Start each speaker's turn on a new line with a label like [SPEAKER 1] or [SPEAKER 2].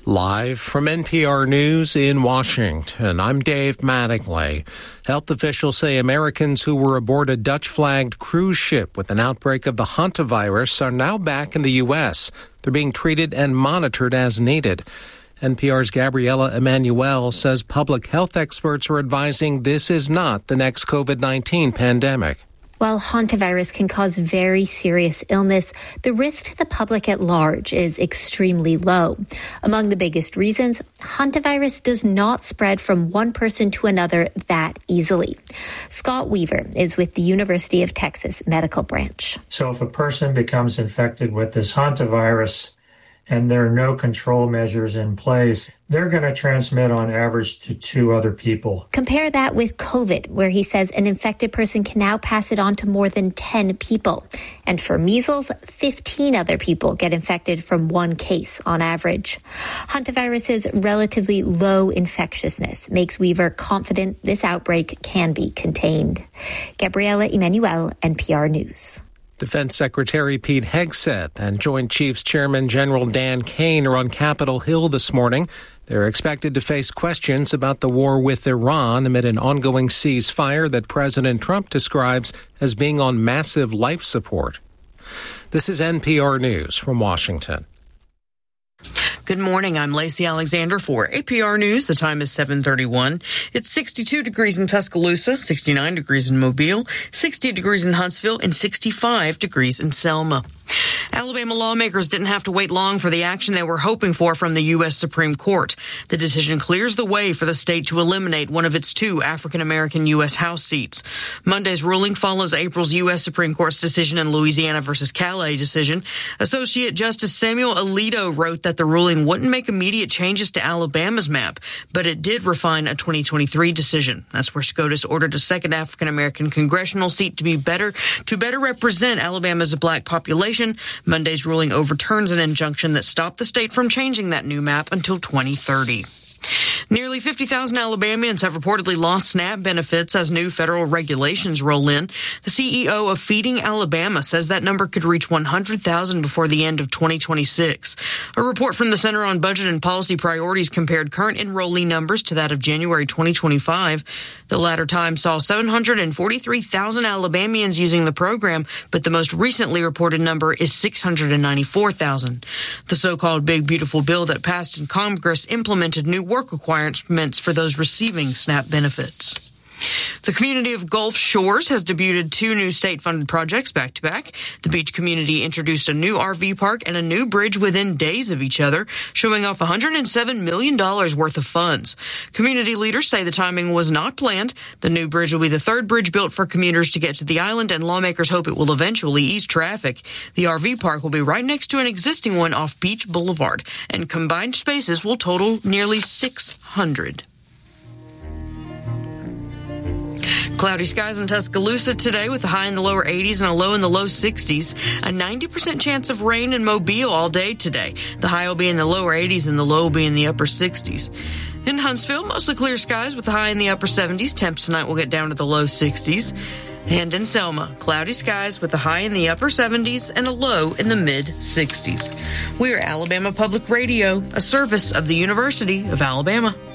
[SPEAKER 1] Live from NPR News in Washington, I'm Dave Mattingly. Health officials say Americans who were aboard a Dutch-flagged cruise ship with an outbreak of the hantavirus are now back in the U.S. They're being treated and monitored as needed. NPR's Gabriela Emanuel says public health experts are advising this is not the next COVID-19 pandemic.
[SPEAKER 2] While hantavirus can cause very serious illness, the risk to the public at large is extremely low. Among the biggest reasons, hantavirus does not spread from one person to another that easily. Scott Weaver is with the University of Texas Medical Branch.
[SPEAKER 3] So if a person becomes infected with this hantavirus and there are no control measures in place, they're going to transmit on average to 2 other people.
[SPEAKER 2] Compare that with COVID, where he says an infected person can now pass it on to more than 10 people. And for measles, 15 other people get infected from one case on average. Hantavirus's relatively low infectiousness makes Weaver confident this outbreak can be contained. Gabriela Emanuel, NPR News.
[SPEAKER 1] Defense Secretary Pete Hegseth and Joint Chiefs Chairman General Dan Kane are on Capitol Hill this morning. They're expected to face questions about the war with Iran amid an ongoing ceasefire that President Trump describes as being on massive life support. This is NPR News from Washington.
[SPEAKER 4] Good morning. I'm Lacey Alexander for APR News. The time is 7:31. It's 62 degrees in Tuscaloosa, 69 degrees in Mobile, 60 degrees in Huntsville, and 65 degrees in Selma. Alabama lawmakers didn't have to wait long for the action they were hoping for from the U.S. Supreme Court. The decision clears the way for the state to eliminate one of its 2 African-American U.S. House seats. Monday's ruling follows April's U.S. Supreme Court's decision in Louisiana versus Calais decision. Associate Justice Samuel Alito wrote that the ruling wouldn't make immediate changes to Alabama's map, but it did refine a 2023 decision. That's where SCOTUS ordered a second African-American congressional seat to better represent Alabama's black population. Monday's ruling overturns an injunction that stopped the state from changing that new map until 2030. Nearly 50,000 Alabamians have reportedly lost SNAP benefits as new federal regulations roll in. The CEO of Feeding Alabama says that number could reach 100,000 before the end of 2026. A report from the Center on Budget and Policy Priorities compared current enrollee numbers to that of January 2025. The latter time saw 743,000 Alabamians using the program, but the most recently reported number is 694,000. The so-called Big Beautiful Bill that passed in Congress implemented new work requirements for those receiving SNAP benefits. The community of Gulf Shores has debuted 2 new state-funded projects back-to-back. The beach community introduced a new RV park and a new bridge within days of each other, showing off $107 million worth of funds. Community leaders say the timing was not planned. The new bridge will be the 3rd bridge built for commuters to get to the island, and lawmakers hope it will eventually ease traffic. The RV park will be right next to an existing one off Beach Boulevard, and combined spaces will total nearly 600. Cloudy skies in Tuscaloosa today with a high in the lower 80s and a low in the low 60s. A 90% chance of rain in Mobile all day today. The high will be in the lower 80s and the low will be in the upper 60s. In Huntsville, mostly clear skies with a high in the upper 70s. Temps tonight will get down to the low 60s. And in Selma, cloudy skies with a high in the upper 70s and a low in the mid 60s. We are Alabama Public Radio, a service of the University of Alabama.